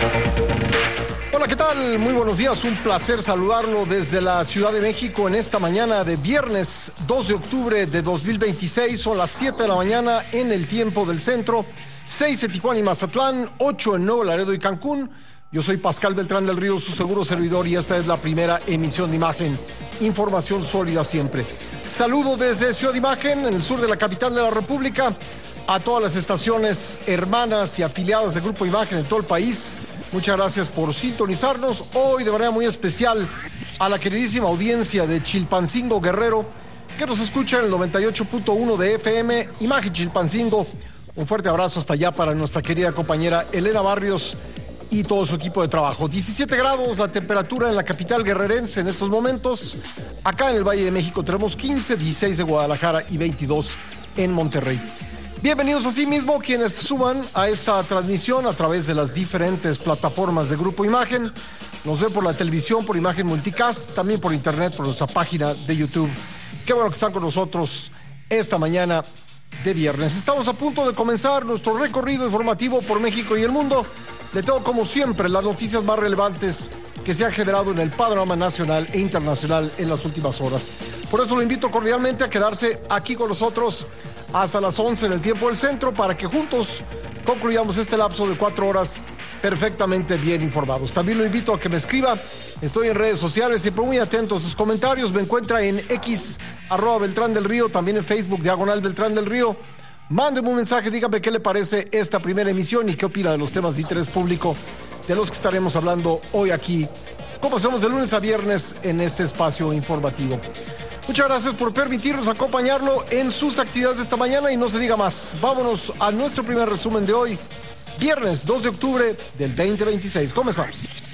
Hola, ¿qué tal? Muy buenos días, un placer saludarlo desde la Ciudad de México en esta mañana de viernes 2 de octubre de 2026. Son las 7 de la mañana en el tiempo del centro, 6 en Tijuana y Mazatlán, 8 en Nuevo Laredo y Cancún. Yo soy Pascal Beltrán del Río, su seguro servidor, y esta es la primera emisión de Imagen. Información sólida siempre. Saludo desde Ciudad de Imagen, en el sur de la capital de la República, a todas las estaciones hermanas y afiliadas de Grupo Imagen en todo el país. Muchas gracias por sintonizarnos. Hoy de manera muy especial a la queridísima audiencia de Chilpancingo, Guerrero, que nos escucha en el 98.1 de FM, Imagen Chilpancingo. Un fuerte abrazo hasta allá para nuestra querida compañera Elena Barrios y todo su equipo de trabajo. 17 grados la temperatura en la capital guerrerense en estos momentos. Acá en el Valle de México tenemos 15, 16 de Guadalajara y 22 en Monterrey. Bienvenidos asimismo quienes suman a esta transmisión a través de las diferentes plataformas de Grupo Imagen. Nos ven por la televisión, por Imagen Multicast, también por internet, por nuestra página de YouTube. Qué bueno que están con nosotros esta mañana de viernes. Estamos a punto de comenzar nuestro recorrido informativo por México y el mundo. Le tengo, como siempre, las noticias más relevantes que se han generado en el panorama nacional e internacional en las últimas horas. Por eso lo invito cordialmente a quedarse aquí con nosotros hasta las 11 en el tiempo del centro para que juntos concluyamos este lapso de 4 horas perfectamente bien informados. También lo invito a que me escriba. Estoy en redes sociales, siempre muy atento a sus comentarios. Me encuentra en X, @Beltrán del Río, también en Facebook, /Beltrán del Río. Mándeme un mensaje, dígame qué le parece esta primera emisión y qué opina de los temas de interés público de los que estaremos hablando hoy aquí, como hacemos de lunes a viernes en este espacio informativo. Muchas gracias por permitirnos acompañarlo en sus actividades de esta mañana y no se diga más. Vámonos a nuestro primer resumen de hoy, viernes 2 de octubre del 2026. Comenzamos.